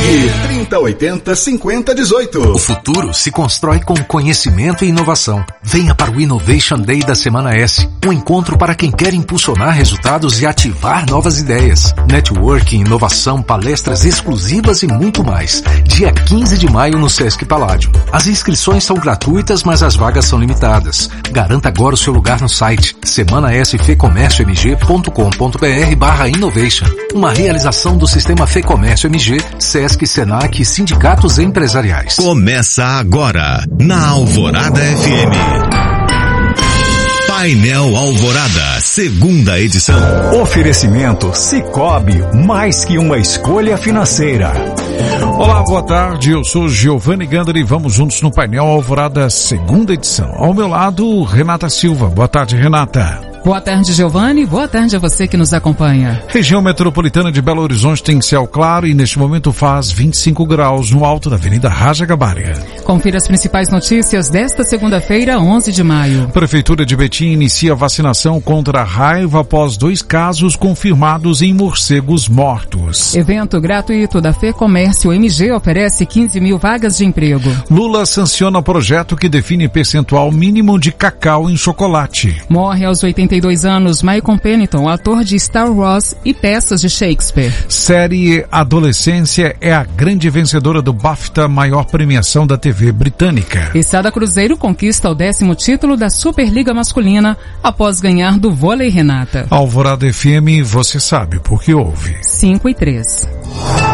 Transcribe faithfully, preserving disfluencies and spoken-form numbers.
Ligue trinta, oitenta, cinquenta, dezoito. O futuro se constrói com conhecimento e inovação. Venha para o Innovation Day da Semana S, um encontro para quem quer impulsionar resultados e ativar novas ideias. Networking, inovação, palestras exclusivas e muito mais. Dia quinze de maio no Sesc Palladium. As inscrições são gratuitas, mas as vagas são limitadas. Garanta agora o seu lugar no site semana s f comércio m g ponto com ponto b r barra innovation. Uma realização do Sistema Fecomércio M G, Sesc, Senac e sindicatos empresariais. Começa agora, na Alvorada F M. Painel Alvorada, segunda edição. Oferecimento Sicoob, mais que uma escolha financeira. Olá, boa tarde, eu sou Giovanni Gander e vamos juntos no Painel Alvorada, segunda edição. Ao meu lado, Renata Silva. Boa tarde, Renata. Boa tarde, Giovanni. Boa tarde a você que nos acompanha. Região metropolitana de Belo Horizonte tem céu claro e neste momento faz vinte e cinco graus no alto da Avenida Raja Gabarga. Confira as principais notícias desta segunda-feira, onze de maio. Prefeitura de Betim inicia vacinação contra a raiva após dois casos confirmados em morcegos mortos. Evento gratuito da Fecomércio M G oferece quinze mil vagas de emprego. Lula sanciona projeto que define percentual mínimo de cacau em chocolate. Morre aos oitenta e dois anos Michael Pennington, ator de Star Wars e peças de Shakespeare. Série Adolescência é a grande vencedora do BAFTA, maior premiação da T V britânica. Estrada Cruzeiro conquista o décimo título da Superliga Masculina após ganhar do vôlei Renata. Alvorada F M, você sabe porque ouve. cinco e três.